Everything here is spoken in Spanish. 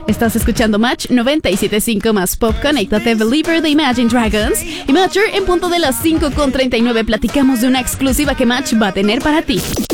Estás escuchando Match 97.5 más Pop. Conéctate, Believer de Imagine Dragons. Y Matcher, en punto de las 5:39 platicamos de una exclusiva que Match va a tener para ti.